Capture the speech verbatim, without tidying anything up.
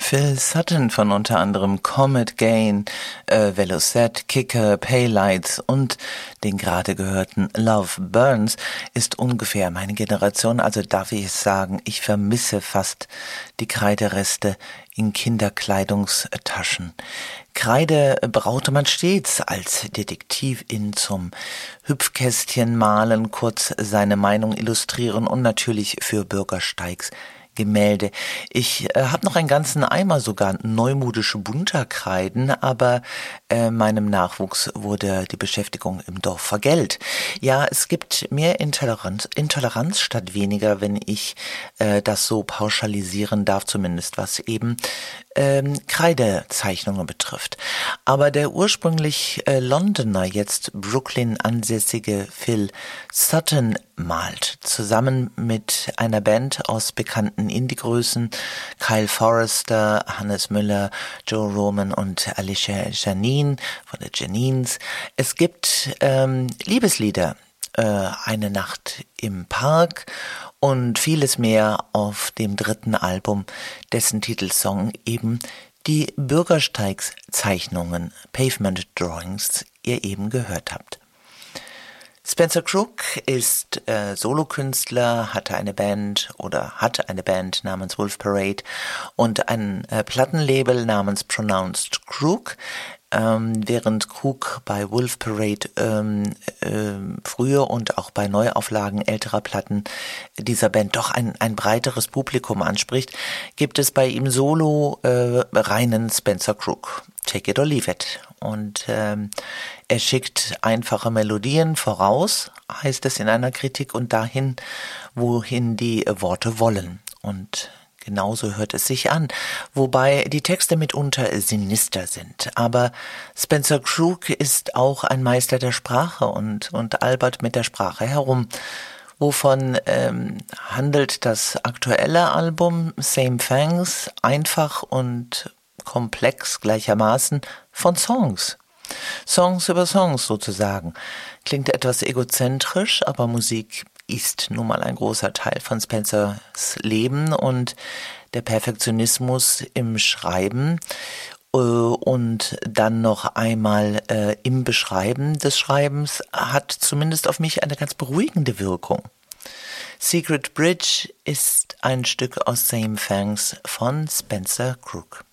Phil Sutton von unter anderem Comet Gain, äh, Velocette, Kicker, Paylights und den gerade gehörten Love Burns ist ungefähr meine Generation, also darf ich es sagen, ich vermisse fast die Kreidereste in Kinderkleidungstaschen. Kreide braute man stets als Detektivin zum Hüpfkästchen malen, kurz seine Meinung illustrieren und natürlich für Bürgersteigs Gemälde. Ich äh, habe noch einen ganzen Eimer sogar neumodische Bunterkreiden, aber äh, meinem Nachwuchs wurde die Beschäftigung im Dorf vergällt. Ja, es gibt mehr Intoleranz, Intoleranz statt weniger, wenn ich äh, das so pauschalisieren darf, zumindest was eben ähm, Kreidezeichnungen betrifft. Aber der ursprünglich äh, Londoner, jetzt Brooklyn ansässige Phil Sutton malt zusammen mit einer Band aus bekannten Indie-Größen, Kyle Forrester, Hannes Müller, Joe Roman und Alicia Janine von der Janines. Es gibt ähm, Liebeslieder, äh, Eine Nacht im Park und vieles mehr auf dem dritten Album, dessen Titelsong eben die Bürgersteigszeichnungen, Pavement Drawings, ihr eben gehört habt. Spencer Crook ist äh, Solokünstler, hatte eine Band oder hatte eine Band namens Wolf Parade und ein äh, Plattenlabel namens Pronounced Crook. Ähm, während Crook bei Wolf Parade ähm, äh, früher und auch bei Neuauflagen älterer Platten dieser Band doch ein, ein breiteres Publikum anspricht, gibt es bei ihm solo äh, reinen Spencer Crook. Take it or leave it. Und ähm, er schickt einfache Melodien voraus, heißt es in einer Kritik, und dahin, wohin die Worte wollen. Und genauso hört es sich an, wobei die Texte mitunter sinister sind. Aber Spencer Crook ist auch ein Meister der Sprache und, und albert mit der Sprache herum. Wovon ähm, handelt das aktuelle Album Same Thanks einfach und komplex gleichermaßen von Songs. Songs über Songs sozusagen. Klingt etwas egozentrisch, aber Musik ist nun mal ein großer Teil von Spencers Leben und der Perfektionismus im Schreiben äh, und dann noch einmal äh, im Beschreiben des Schreibens hat zumindest auf mich eine ganz beruhigende Wirkung. Secret Bridge ist ein Stück aus Same Thanks von Spencer Crook.